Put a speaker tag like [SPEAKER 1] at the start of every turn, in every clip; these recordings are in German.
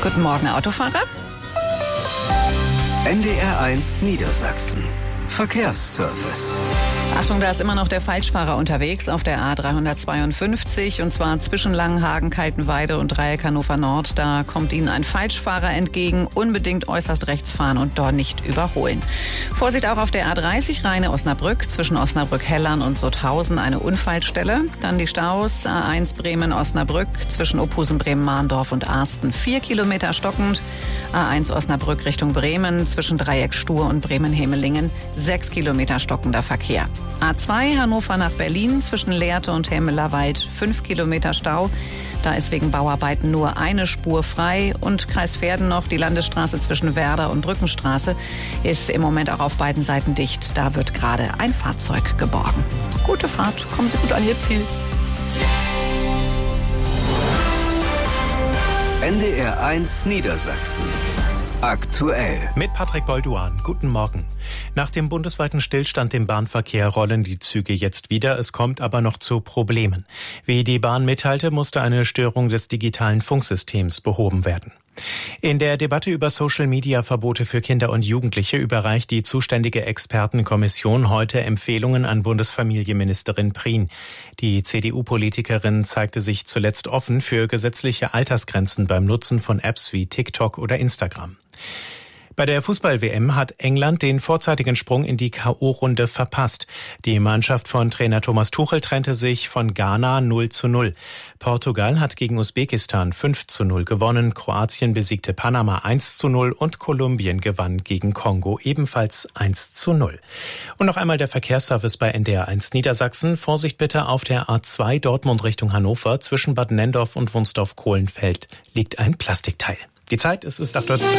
[SPEAKER 1] Guten Morgen, Autofahrer.
[SPEAKER 2] NDR1 Niedersachsen. Verkehrsservice.
[SPEAKER 1] Achtung, da ist immer noch der Falschfahrer unterwegs auf der A352 und zwar zwischen Langenhagen, Kaltenweide und Dreieck Hannover Nord. Da kommt Ihnen ein Falschfahrer entgegen. Unbedingt äußerst rechts fahren und dort nicht überholen. Vorsicht auch auf der A30 Rheine-Osnabrück zwischen Osnabrück-Hellern und Sutthausen eine Unfallstelle. Dann die Staus A1 Bremen-Osnabrück zwischen Ophusen-Bremen-Mahndorf und Arsten 4 Kilometer stockend. A1 Osnabrück Richtung Bremen zwischen Dreieck Stur und Bremen-Hemelingen 6 Kilometer stockender Verkehr. A2 Hannover nach Berlin zwischen Lehrte und Hemmelerwald 5 Kilometer Stau. Da ist wegen Bauarbeiten nur eine Spur frei. Und Kreis Verden noch die Landesstraße zwischen Werder und Brückenstraße ist im Moment auch auf beiden Seiten dicht. Da wird gerade ein Fahrzeug geborgen. Gute Fahrt, kommen Sie gut an Ihr Ziel.
[SPEAKER 2] NDR1 Niedersachsen. Aktuell.
[SPEAKER 3] Mit Patrick Bolduan. Guten Morgen. Nach dem bundesweiten Stillstand im Bahnverkehr rollen die Züge jetzt wieder. Es kommt aber noch zu Problemen. Wie die Bahn mitteilte, musste eine Störung des digitalen Funksystems behoben werden. In der Debatte über Social-Media-Verbote für Kinder und Jugendliche überreicht die zuständige Expertenkommission heute Empfehlungen an Bundesfamilienministerin Prien. Die CDU-Politikerin zeigte sich zuletzt offen für gesetzliche Altersgrenzen beim Nutzen von Apps wie TikTok oder Instagram. Bei der Fußball-WM hat England den vorzeitigen Sprung in die K.O.-Runde verpasst. Die Mannschaft von Trainer Thomas Tuchel trennte sich von Ghana 0:0. Portugal hat gegen Usbekistan 5:0 gewonnen. Kroatien besiegte Panama 1:0 und Kolumbien gewann gegen Kongo ebenfalls 1:0. Und noch einmal der Verkehrsservice bei NDR1 Niedersachsen. Vorsicht bitte auf der A2 Dortmund Richtung Hannover. Zwischen Bad Nenndorf und Wunsdorf-Kohlenfeld liegt ein Plastikteil. Die Zeit ist 8:33 Uhr.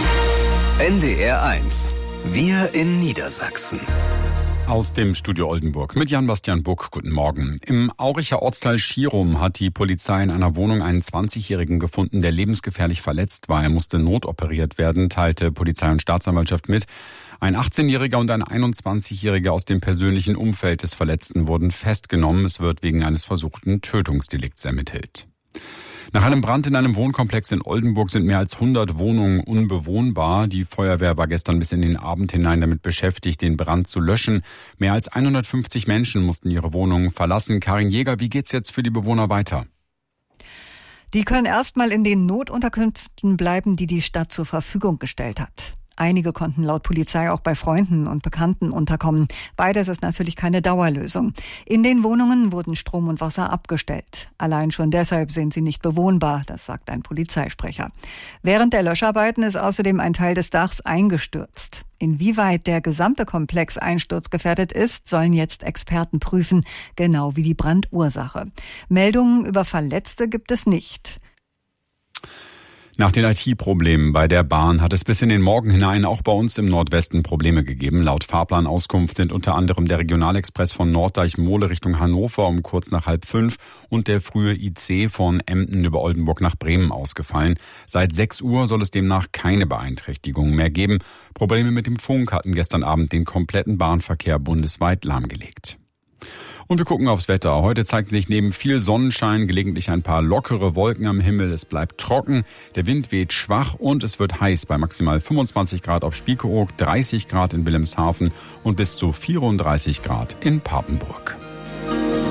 [SPEAKER 2] NDR1. Wir in Niedersachsen.
[SPEAKER 4] Aus dem Studio Oldenburg mit Jan-Bastian Buck. Guten Morgen. Im Auricher Ortsteil Schierum hat die Polizei in einer Wohnung einen 20-Jährigen gefunden, der lebensgefährlich verletzt war. Er musste notoperiert werden, teilte Polizei und Staatsanwaltschaft mit. Ein 18-Jähriger und ein 21-Jähriger aus dem persönlichen Umfeld des Verletzten wurden festgenommen. Es wird wegen eines versuchten Tötungsdelikts ermittelt. Nach einem Brand in einem Wohnkomplex in Oldenburg sind mehr als 100 Wohnungen unbewohnbar. Die Feuerwehr war gestern bis in den Abend hinein damit beschäftigt, den Brand zu löschen. Mehr als 150 Menschen mussten ihre Wohnungen verlassen. Karin Jäger, wie geht's jetzt für die Bewohner weiter?
[SPEAKER 5] Die können erstmal in den Notunterkünften bleiben, die die Stadt zur Verfügung gestellt hat. Einige konnten laut Polizei auch bei Freunden und Bekannten unterkommen. Beides ist natürlich keine Dauerlösung. In den Wohnungen wurden Strom und Wasser abgestellt. Allein schon deshalb sind sie nicht bewohnbar, das sagt ein Polizeisprecher. Während der Löscharbeiten ist außerdem ein Teil des Dachs eingestürzt. Inwieweit der gesamte Komplex einsturzgefährdet ist, sollen jetzt Experten prüfen, genau wie die Brandursache. Meldungen über Verletzte gibt es nicht.
[SPEAKER 4] Nach den IT-Problemen bei der Bahn hat es bis in den Morgen hinein auch bei uns im Nordwesten Probleme gegeben. Laut Fahrplanauskunft sind unter anderem der Regionalexpress von Norddeich-Mohle Richtung Hannover um kurz nach 4:30 und der frühe IC von Emden über Oldenburg nach Bremen ausgefallen. Seit 6 Uhr soll es demnach keine Beeinträchtigungen mehr geben. Probleme mit dem Funk hatten gestern Abend den kompletten Bahnverkehr bundesweit lahmgelegt. Und wir gucken aufs Wetter. Heute zeigten sich neben viel Sonnenschein gelegentlich ein paar lockere Wolken am Himmel. Es bleibt trocken, der Wind weht schwach und es wird heiß bei maximal 25 Grad auf Spiekeroog, 30 Grad in Wilhelmshaven und bis zu 34 Grad in Papenburg.